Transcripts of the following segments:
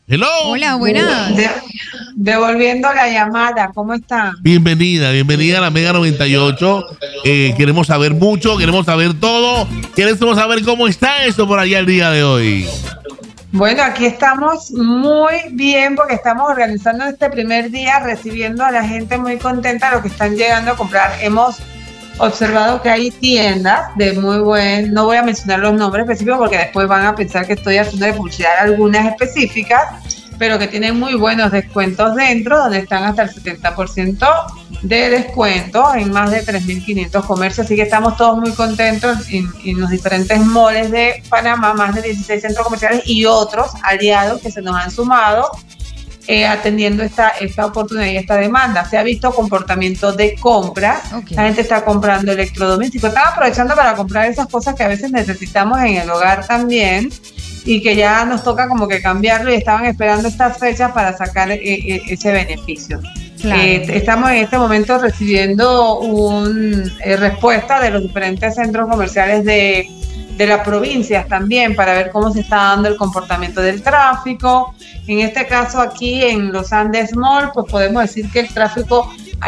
Hello. Hola, buenas. Devolviendo la llamada, ¿cómo están? Bienvenida a la Mega 98. Queremos saber mucho, queremos saber todo. Queremos saber cómo está eso por allá el día de hoy. Bueno, aquí estamos muy bien porque estamos organizando este primer día, recibiendo a la gente muy contenta, los que están llegando a comprar. Hemos observado que hay tiendas de muy buen, no voy a mencionar los nombres específicos porque después van a pensar que estoy haciendo de publicidad algunas específicas, pero que tienen muy buenos descuentos dentro, donde están hasta el 70% de descuento en más de 3.500 comercios, así que estamos todos muy contentos en los diferentes moles de Panamá, más de 16 centros comerciales y otros aliados que se nos han sumado atendiendo esta oportunidad y esta demanda. Se ha visto comportamiento de compra, La gente está comprando electrodomésticos, están aprovechando para comprar esas cosas que a veces necesitamos en el hogar también y que ya nos toca como que cambiarlo y estaban esperando estas fechas para sacar ese beneficio. Claro. Estamos en este momento recibiendo una respuesta de los diferentes centros comerciales de las provincias también para ver cómo se está dando el comportamiento del tráfico. En este caso aquí en los Andes Mall, pues podemos decir que el tráfico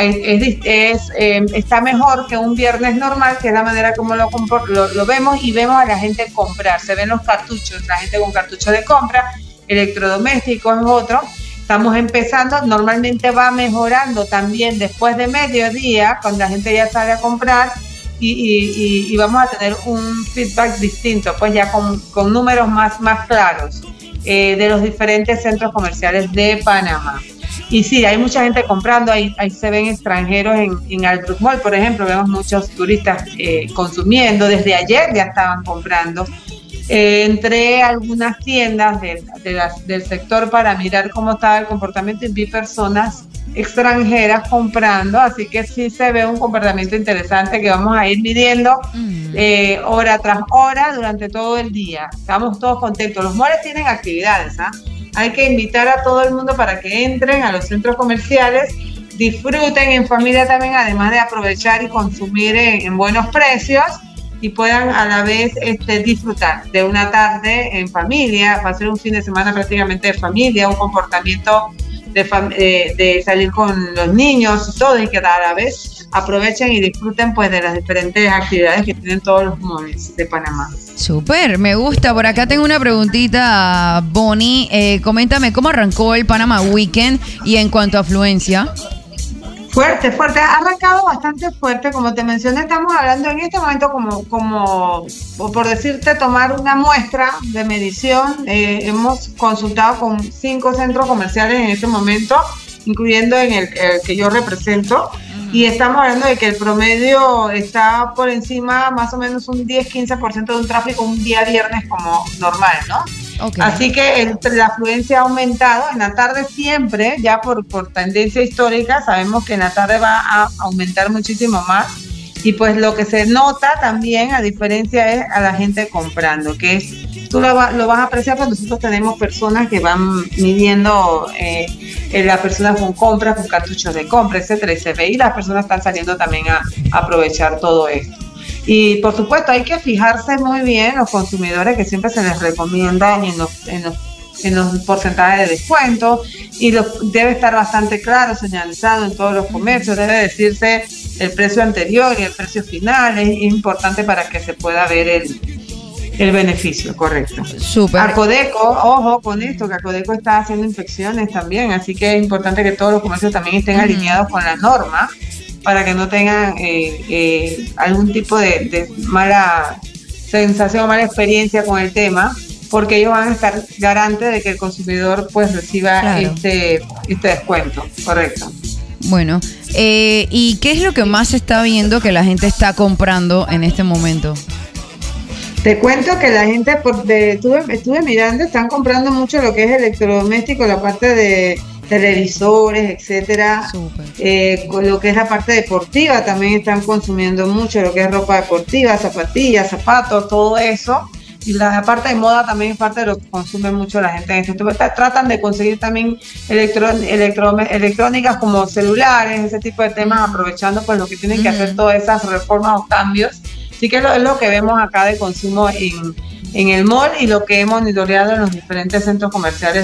está mejor que un viernes normal, que es la manera como lo vemos, y vemos a la gente comprar. Se ven los cartuchos, la gente con cartuchos de compra, electrodomésticos es otro. Estamos empezando, normalmente va mejorando también después de mediodía, cuando la gente ya sale a comprar, y vamos a tener un feedback distinto, pues ya con números más claros de los diferentes centros comerciales de Panamá. Y sí, hay mucha gente comprando, ahí se ven extranjeros en Albrook Mall, por ejemplo, vemos muchos turistas consumiendo, desde ayer ya estaban comprando. Entré a algunas tiendas del sector para mirar cómo estaba el comportamiento y vi personas extranjeras comprando, así que sí se ve un comportamiento interesante que vamos a ir midiendo hora tras hora durante todo el día. Estamos todos contentos. Los malls tienen actividades, hay que invitar a todo el mundo para que entren a los centros comerciales, disfruten en familia también, además de aprovechar y consumir en buenos precios, y puedan a la vez disfrutar de una tarde en familia. Va a ser un fin de semana prácticamente de familia, un comportamiento de salir con los niños y todo, y que a la vez aprovechen y disfruten pues de las diferentes actividades que tienen todos los malls de Panamá. Súper, me gusta. Por acá tengo una preguntita, Bonnie. Coméntame, ¿cómo arrancó el Panama Weekend y en cuanto a afluencia? Fuerte, ha arrancado bastante fuerte, como te mencioné. Estamos hablando en este momento como por decirte, tomar una muestra de medición. Hemos consultado con 5 centros comerciales en este momento, incluyendo en el que yo represento, y estamos hablando de que el promedio está por encima más o menos un 10-15% de un tráfico un día viernes como normal, ¿no? Okay. Así que la afluencia ha aumentado. En la tarde siempre, ya por tendencia histórica, sabemos que en la tarde va a aumentar muchísimo más. Y pues lo que se nota también, a diferencia, es a la gente comprando, que es, tú lo vas a apreciar cuando nosotros tenemos personas que van midiendo las personas con compras, con cartuchos de compra, etcétera, y se ve, y las personas están saliendo también a aprovechar todo esto. Y por supuesto hay que fijarse muy bien los consumidores, que siempre se les recomienda en los porcentajes de descuento, y debe estar bastante claro, señalizado en todos los comercios, debe decirse el precio anterior y el precio final. Es importante para que se pueda ver el beneficio, correcto. Súper. Acodeco, ojo con esto, que Acodeco está haciendo inspecciones también, así que es importante que todos los comercios también estén alineados con la norma, para que no tengan algún tipo de mala sensación o mala experiencia con el tema, porque ellos van a estar garantes de que el consumidor pues reciba este descuento, correcto. Bueno, ¿y qué es lo que más se está viendo que la gente está comprando en este momento? Te cuento que la gente, estuve mirando, están comprando mucho lo que es electrodoméstico, la parte de televisores, etcétera. Con lo que es la parte deportiva también están consumiendo mucho, lo que es ropa deportiva, zapatillas, zapatos, todo eso. Y la parte de moda también es parte de lo que consume mucho la gente en este momento. Tratan de conseguir también electrónicas como celulares, ese tipo de temas, aprovechando pues lo que tienen que hacer todas esas reformas o cambios. Así que es lo que vemos acá de consumo en el mall, y lo que hemos monitoreado en los diferentes centros comerciales